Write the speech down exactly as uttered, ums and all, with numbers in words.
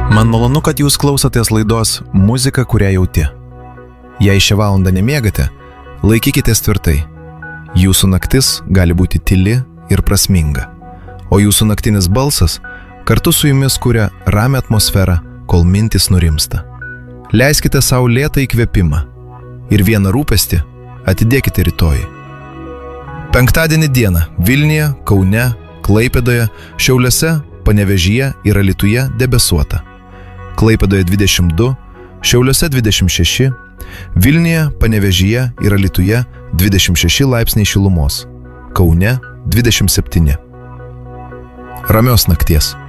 Man malonu, kad jūs klausotės laidos Muzika, kurią jauti. Jei šią valandą nemiegate, laikykitės tvirtai. Jūsų naktis gali būti tyli ir prasminga, o jūsų naktinis balsas kartu su jumis kuria ramią atmosferą, kol mintis nurimsta. Leiskite savo lėtą įkvėpimą ir vieną rūpestį atidėkite rytojui. Penktadienį dieną Vilniuje, Kaune, Klaipėdoje, Šiauliuose, Panevėžyje ir Alytuje debesuota. Klaipėdoje dvidešimt du, Šiauliuose dvidešimt šeši, Vilniuje, Panevėžyje ir Alytuje dvidešimt šeši laipsniai šilumos, Kaune dvidešimt septyni. Ramios nakties.